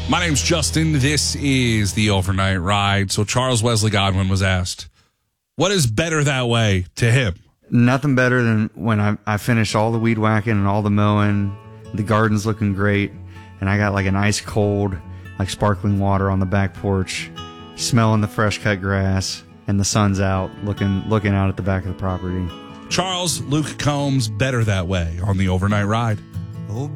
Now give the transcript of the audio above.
My name's Justin. This is the Overnight Ride. So Charles Wesley Godwin was asked, what is better that way to him? Nothing better than when I finish all the weed whacking and all the mowing, the garden's looking great, and I got like an ice cold, like sparkling water on the back porch, smelling the fresh cut grass, and the sun's out, looking out at the back of the property. Charles Luke Combs, better that way on the Overnight Ride.